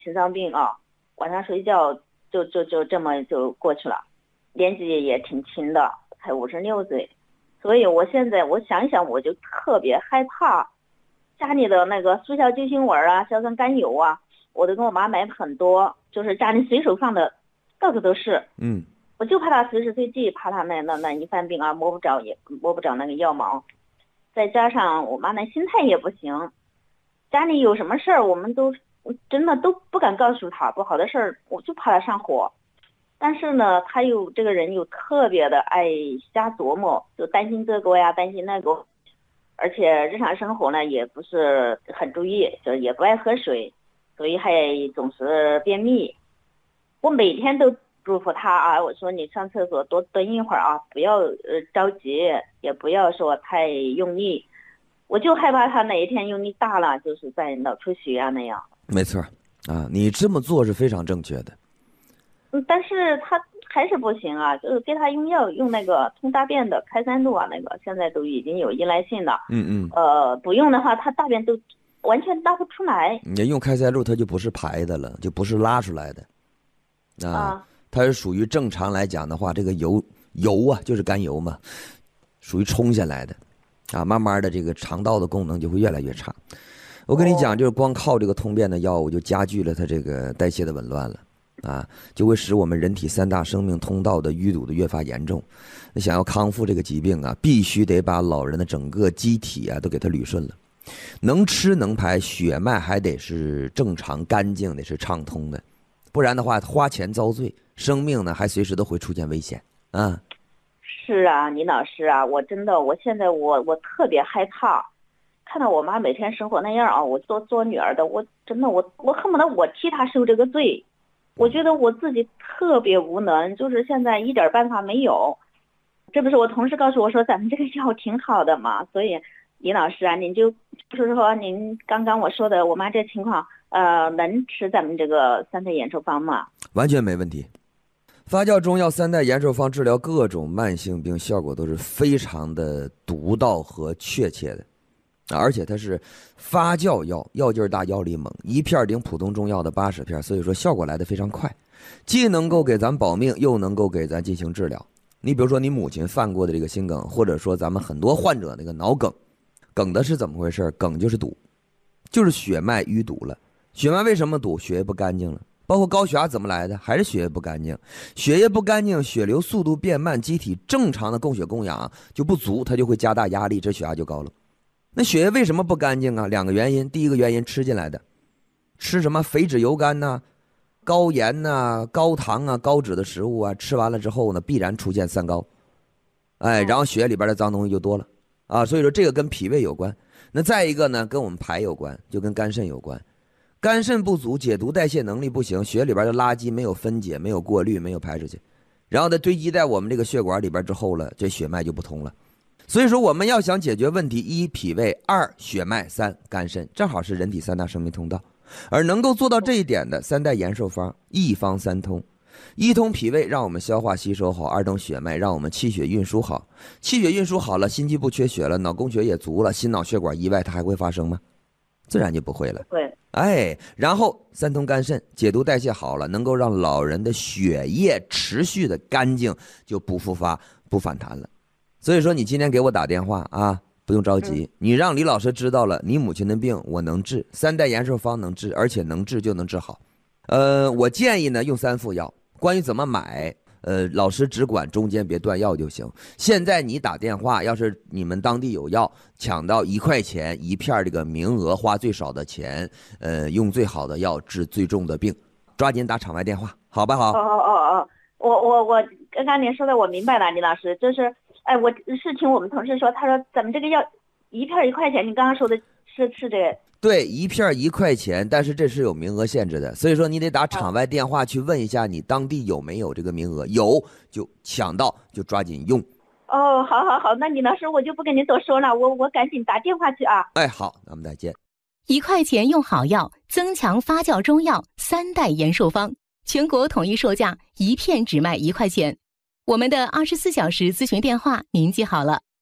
心脏病啊，晚上睡觉就这么就过去了，年纪也挺轻的，才56岁。所以我现在我想一想，我就特别害怕家里的那个速效救心丸啊、硝酸甘油啊，我都跟我妈买很多，就是家里随手放的到处都是。我就怕他随时随地，怕他那一犯病啊，摸不着那个药毛。再加上我妈那心态也不行，家里有什么事儿，我们都真的都不敢告诉他，不好的事儿我就怕他上火。但是呢，他这个人又特别的爱瞎琢磨，就担心这个呀，担心那个，而且日常生活呢也不是很注意，就也不爱喝水，所以还总是便秘。我每天都嘱咐他啊，我说你上厕所多蹲一会儿啊，不要着急，也不要说太用力。我就害怕他哪一天用力大了，就是在脑出血啊那样。 没错啊，你这么做是非常正确的。 但是他还是不行啊，就是给他用药，用那个通大便的开三度啊，那个现在都已经有依赖性了。不用的话，他大便都完全拉不出来。 你用开塞露，它就不是排的了，就不是拉出来的。它是属于正常来讲的话，这个油啊，就是甘油嘛，属于冲下来的，啊，慢慢的这个肠道的功能就会越来越差。我跟你讲，就是光靠这个通便的药物就加剧了它这个代谢的紊乱了，啊，就会使我们人体3大生命通道的淤堵的越发严重。想要康复这个疾病啊，必须得把老人的整个机体啊都给它捋顺了，能吃能排，血脉还得是正常干净的，是畅通的。不然的话，花钱遭罪，生命呢还随时都会出现危险啊！ 是啊，李老师啊，我真的，我现在我特别害怕，看到我妈每天生活那样啊，我做女儿的，我真的我恨不得我替她受这个罪，我觉得我自己特别无能，就是现在一点办法没有。这不是我同事告诉我说咱们这个药挺好的嘛，所以李老师啊，您就是说您刚刚我说的我妈这情况。能吃咱们这个3代延寿方吗？ 完全没问题。发酵中药3代延寿方治疗各种慢性病，效果都是非常的独到和确切的，而且它是发酵药，药劲儿大，药力猛，一片顶普通中药的80片，所以说效果来得非常快，既能够给咱保命，又能够给咱进行治疗。你比如说你母亲犯过的这个心梗，或者说咱们很多患者那个脑梗，梗的是怎么回事？梗就是堵，就是血脉淤堵了。血脉为什么堵？血液不干净了。包括高血压怎么来的？还是血液不干净。血液不干净，血流速度变慢，机体正常的供血供氧就不足，它就会加大压力，这血压就高了。那血液为什么不干净啊？2个原因。第一个原因吃进来的，吃什么肥脂油甘呐、高盐呐、高糖啊、高脂的食物啊，吃完了之后呢，必然出现3高，然后血液里边的脏东西就多了啊。所以说这个跟脾胃有关。那再一个呢，跟我们排有关，就跟肝肾有关。肝肾不足，解毒代谢能力不行，血里边的垃圾没有分解，没有过滤，没有排出去，然后它堆积在我们这个血管里边之后了，这血脉就不通了。所以说我们要想解决问题，1脾胃，2血脉，3肝肾，正好是人体3大生命通道。而能够做到这一点的3代延寿方，一方3通。1通脾胃，让我们消化吸收好；2通血脉，让我们气血运输好。气血运输好了，心肌不缺血了，脑供血也足了，心脑血管意外它还会发生吗？自然就不会了。 对。 然后3通肝肾，解毒代谢好了，能够让老人的血液持续的干净，就不复发不反弹了。所以说你今天给我打电话啊，不用着急，你让李老师知道了你母亲的病我能治，3代延寿方能治，而且能治就能治好。我建议呢用3副药，关于怎么买老师只管中间别断药就行。现在你打电话，要是你们当地有药，抢到1块钱1片这个名额，花最少的钱，用最好的药治最重的病，抓紧打场外电话，好吧？好。 我刚刚您说的我明白了，李老师，就是，我是听我们同事说，他说咱们这个药1片1块钱，你刚刚说的是这个。 对，1片1块钱，但是这是有名额限制的，所以说你得打场外电话去问一下你当地有没有这个名额，有就抢到就抓紧用。 好，那李老师我就不跟您多说了，我赶紧打电话去啊。 好，那我们再见。 1块钱用好药，增强发酵中药3代延寿方，全国统一售价1片只卖1块钱。我们的24小时咨询电话您记好了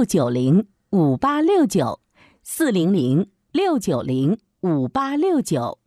：400-690-5869，400-690-5869。